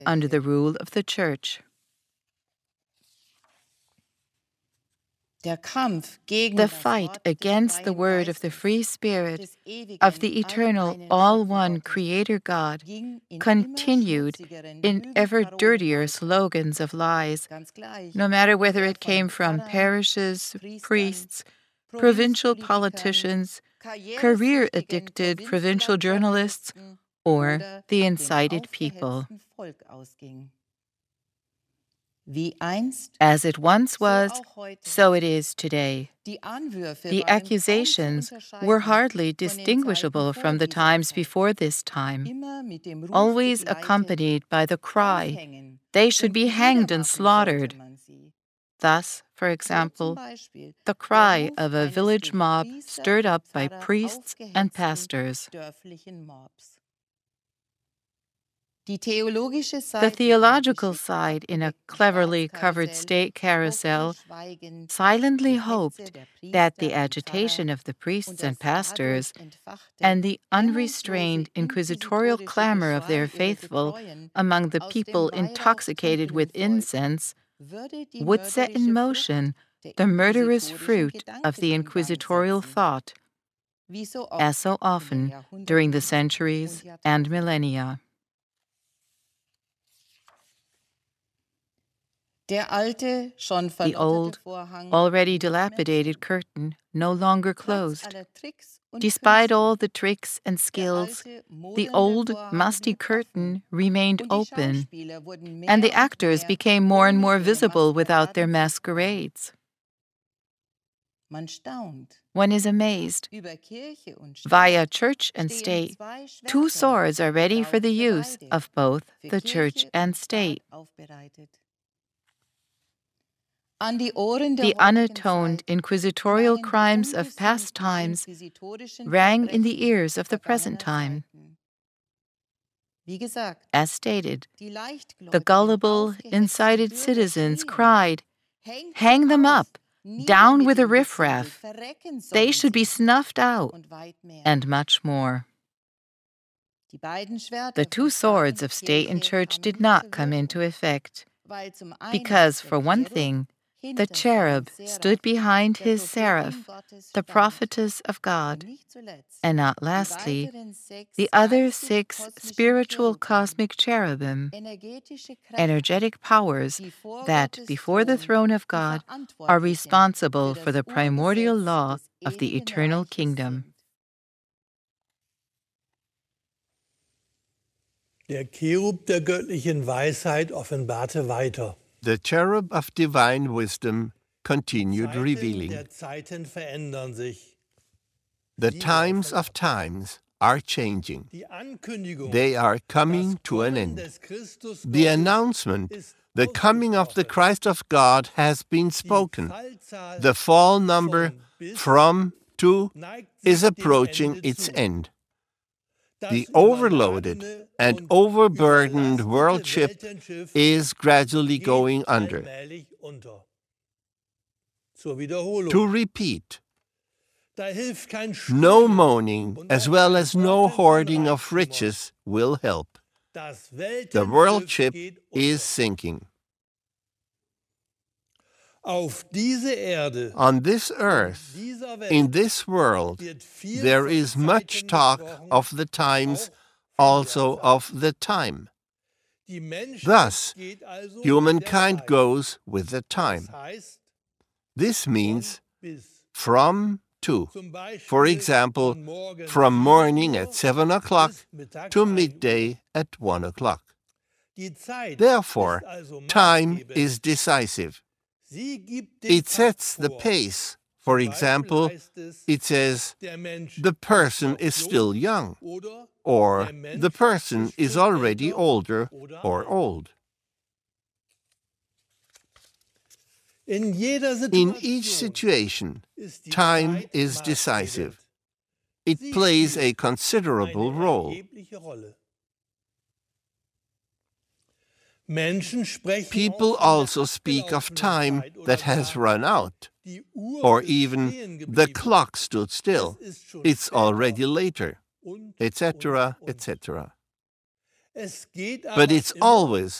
under the rule of the Church. The fight against the word of the free Spirit of the eternal, all-one Creator God continued in ever dirtier slogans of lies, no matter whether it came from parishes, priests, provincial politicians, career-addicted provincial journalists, or the incited people. As it once was, so it is today. The accusations were hardly distinguishable from the times before this time, always accompanied by the cry, "They should be hanged and slaughtered." Thus, for example, the cry of a village mob stirred up by priests and pastors. The theological side in a cleverly covered state carousel silently hoped that the agitation of the priests and pastors and the unrestrained inquisitorial clamor of their faithful among the people intoxicated with incense would set in motion the murderous fruit of the inquisitorial thought, as so often during the centuries and millennia. The old, already dilapidated curtain no longer closed. Despite all the tricks and skills, the old, musty curtain remained open, and the actors became more and more visible without their masquerades. One is amazed. Via church and state, two swords are ready for the use of both the church and state. The unatoned inquisitorial crimes of past times rang in the ears of the present time. As stated, the gullible, incited citizens cried, "Hang them up! Down with the riffraff! They should be snuffed out!" and much more. The two swords of state and church did not come into effect, because, for one thing, the cherub stood behind his seraph, the prophetess of God, and not lastly, the other 6 spiritual cosmic cherubim, energetic powers that, before the throne of God, are responsible for the primordial law of the eternal kingdom. Der Cherub der göttlichen Weisheit offenbarte weiter. The cherub of divine wisdom continued revealing. The times of times are changing. They are coming to an end. The announcement, the coming of the Christ of God, has been spoken. The fall number from to is approaching its end. The overloaded and overburdened world ship is gradually going under. To repeat, no moaning as well as no hoarding of riches will help. The world ship is sinking. On this earth, in this world, there is much talk of the times, also of the time. Thus, humankind goes with the time. This means from to. For example, from morning at 7 o'clock to midday at 1 o'clock. Therefore, time is decisive. It sets the pace. For example, it says, the person is still young, or the person is already older or old. In each situation, time is decisive. It plays a considerable role. People also speak of time that has run out, or even the clock stood still, it's already later, etc., etc. But it's always